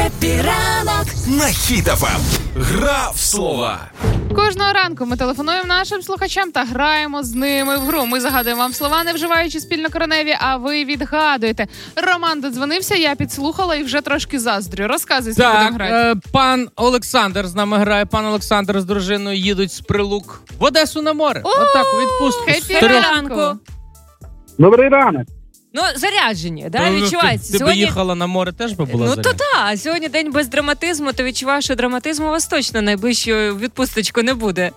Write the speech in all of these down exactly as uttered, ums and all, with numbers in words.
Хеппі ранок на Хіт еф ем. Гра в слова. Кожного ранку ми телефонуємо нашим слухачам та граємо з ними в гру. Ми загадуємо вам слова, не вживаючи спільнокореневі, а ви відгадуєте. Роман додзвонився, я підслухала і вже трошки заздрю. Розказуй, скільки будемо грати. Так, е, пан Олександр з нами грає. Пан Олександр з дружиною їдуть з Прилук в Одесу на море. Отак, у відпустку. Хеппі ранку. Добрий ранок. Ну, заряджені, да, відчувається. Ти, ти сьогодні... би їхала на море, теж би була Ну, заряджена. то так, сьогодні день без драматизму, то відчуваю, що драматизму у вас точно найближчою відпусточку не буде.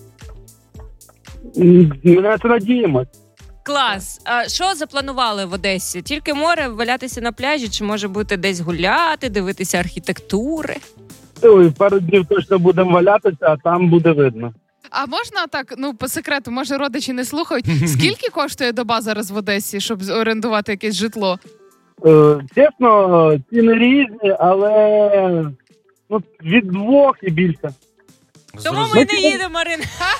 Ми на це надіємось. Клас. А що запланували в Одесі? Тільки море, валятися на пляжі, чи може бути десь гуляти, дивитися архітектури? Ой, пару днів точно будемо валятися, а там буде видно. А можна так, ну, по секрету, може родичі не слухають, скільки коштує доба зараз в Одесі, щоб орендувати якесь житло? Е, чесно, ціни різні, але ну, від двох і більше. Тому ми не їдемо, Марина.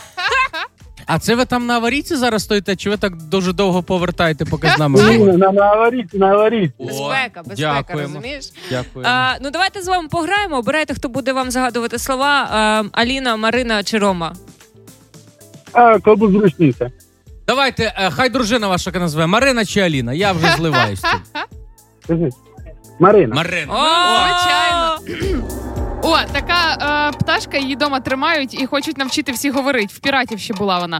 А це ви там на аварійці зараз стоїте, чи ви так дуже довго повертаєте, поки з нами? Ні, на, на аварійці, на аварійці. Безпека, безпека, дякуємо. розумієш? Дякуємо. А, ну, давайте з вами пограємо. Обирайте, хто буде вам загадувати слова. А, Аліна, Марина чи Рома? А, кому зручніше. Давайте, е, хай дружина ваша назве. Марина чи Аліна? Я вже зливаюсь. Скажи. Марина. Марина. О, звичайно. О, така е, пташка, її дома тримають і хочуть навчити всі говорити. В піратів ще була вона.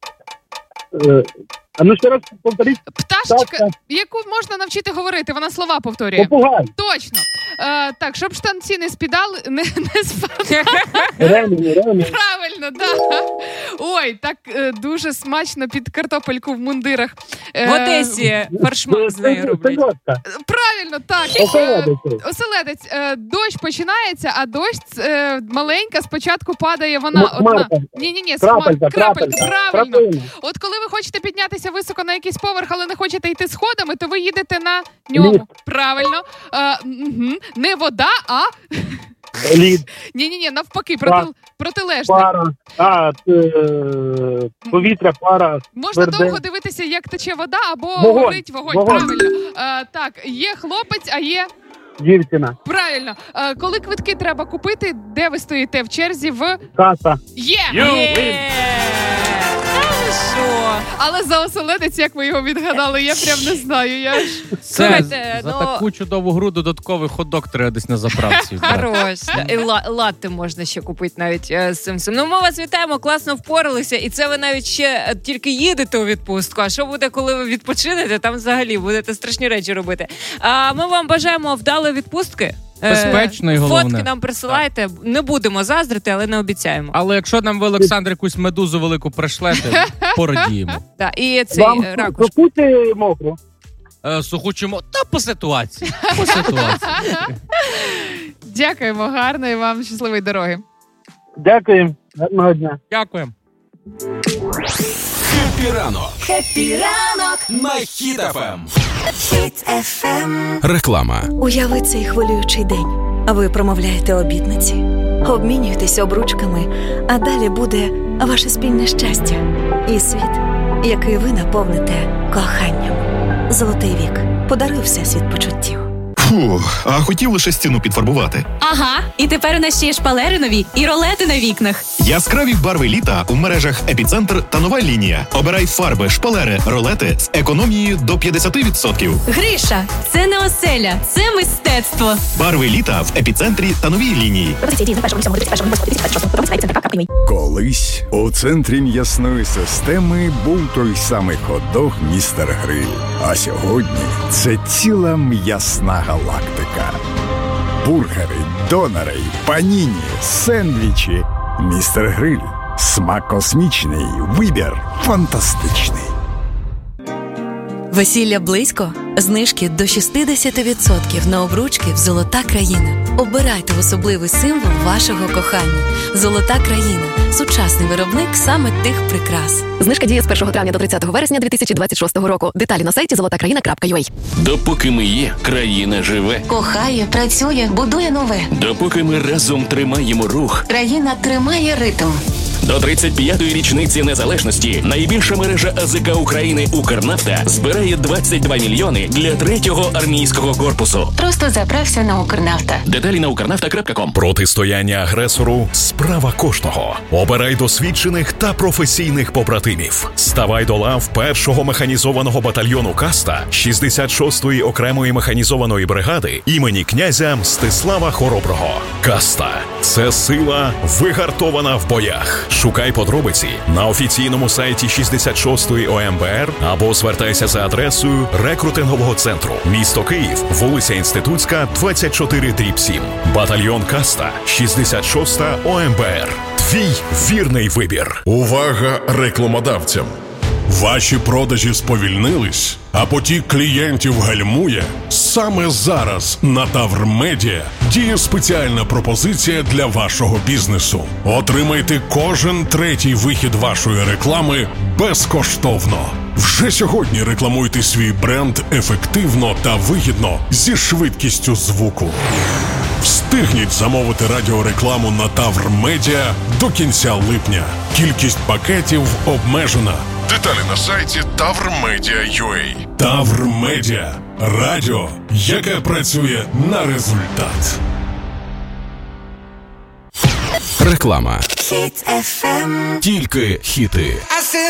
Е, а ну ще раз повторіть. Пташечка, Пташка. яку можна навчити говорити, вона слова повторює. Попугай. Точно. Е, так, щоб штанці не спідали, не, не спадали. Ремені, ремені. Правильно, да. Ой, так е, дуже смачно під картопельку в мундирах. Е, в Одесі фаршмак з нею роблять. Сельодка. Правильно, так. Оселедець. Е, Оселедець. Е, дощ починається, а дощ е, маленька, спочатку падає вона М- одна. Марка. Ні-ні-ні, Крапелька, крапелька. крапелька. Правильно. Крапелька. От коли ви хочете піднятися високо на якийсь поверх, але не хочете йти сходами, то ви їдете на ньому. Лід. Правильно. Е, угу. Не вода, а... Лід, Ні-ні-ні, навпаки, Пар. проти... протилежне. пара, а, е, повітря, пара. Можна тверде. довго дивитися, як тече вода, або Вогонь. горить вогонь. Вогонь. Правильно. Е, так, є хлопець, а є... Дівчина, Правильно. Е, коли квитки треба купити, де ви стоїте в черзі в... каса. Є! Є! Та ви що? Але за оселедець, як ви його відгадали, я прям не знаю. Я ж... Це Слухайте, за ну- таку чудову гру додатковий хот-дог треба десь на заправці. Хорош. І ла- латте можна ще купити навіть е, з цим всім. Ну, ми вас вітаємо, класно впоралися. І це ви навіть ще е, тільки їдете у відпустку. А що буде, коли ви відпочинете? Там взагалі будете страшні речі робити. А ми вам бажаємо вдалої відпустки. Е, Безпечно і головне. Фотки нам присилайте. Не будемо заздрити, але не обіцяємо. Але якщо нам ви, Олександр, якусь медузу велику пришлете, порадіємо. Да. І цей Вам е, ракуш. купити мокру. Е, сухучимо, та по ситуації. По ситуації. Дякуємо, гарної вам щасливої дороги. Дякую. Гарного дня. Дякуємо. Хеппі ранок Хеппі ранок на Хіт еф ем. Хіт еф ем. Реклама. Уяви цей хвилюючий день. Ви промовляєте обітниці, обмінюєтесь обручками, а далі буде ваше спільне щастя і світ, який ви наповните коханням. Золотий вік. Подаруй всесвіт почуттів. Фу, а хотів лише стіну підфарбувати. Ага, і тепер у нас ще є шпалери нові і ролети на вікнах. Яскраві барви літа у мережах «Епіцентр» та «Нова лінія». Обирай фарби, шпалери, ролети з економією до п'ятдесят відсотків. Гриша, це не оселя, це мистецтво. Барви літа в «Епіцентрі» та «Новій лінії». Колись у центрі м'ясної системи був той самий хот-дог «Містер Гриль». А сьогодні це ціла м'ясна галактика. Бургери, донори, паніні, сендвічі. «Містер Гриль». Смак космічний, вибір фантастичний. Весілля близько? Знижки до шістдесят відсотків на обручки в «Золота країна». Обирайте особливий символ вашого кохання. «Золота країна» – сучасний виробник саме тих прикрас. Знижка діє з першого травня до тридцятого вересня дві тисячі двадцять шостого року. Деталі на сайті золота країна крапка ю а. Допоки ми є, країна живе. Кохає, працює, будує нове. Допоки ми разом тримаємо рух, Країна тримає ритм. До тридцять п'ятої річниці незалежності найбільша мережа АЗК України «Укрнафта» збирає двадцять два мільйони для третього армійського корпусу. Просто заправся на Укрнафта. Деталі на укрнафта крапка ком. Протистояння агресору – справа кожного. Обирай досвідчених та професійних побратимів. Ставай до лав першого механізованого батальйону «Каста» шістдесят шостої окремої механізованої бригади імені князя Мстислава Хороброго. «Каста» – це сила, вигартована в боях. Шукай подробиці на офіційному сайті шістдесят шостої О М Б Р або звертайся за адресою рекрутингового центру. Місто Київ, вулиця Інститутська, двадцять чотири дріб сім. Батальйон «Каста», шістдесят шоста О М Б Р. Твій вірний вибір. Увага рекламодавцям! Ваші продажі сповільнились, а потік клієнтів гальмує? Саме зараз на Тавр Медіа діє спеціальна пропозиція для вашого бізнесу. Отримайте кожен третій вихід вашої реклами безкоштовно. Вже сьогодні рекламуйте свій бренд ефективно та вигідно зі швидкістю звуку. Встигніть замовити радіорекламу на Тавр Медіа до кінця липня. Кількість пакетів обмежена. Деталі на сайті тавр медіа крапка ю а. Тавр Медіа. Радіо, яке працює на результат. Реклама. Хіт еф ем. Тільки хіти.